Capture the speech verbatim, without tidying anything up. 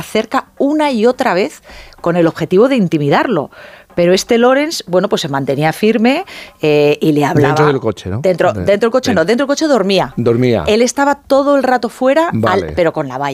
acerca una y otra vez con el objetivo de intimidarlo. Pero este Lawrence, bueno, pues se mantenía firme eh, y le hablaba... Dentro del coche, ¿no? Dentro, dentro del coche, sí. no, dentro del coche dormía. Dormía. Él estaba todo el rato fuera, vale. al, pero con la valla.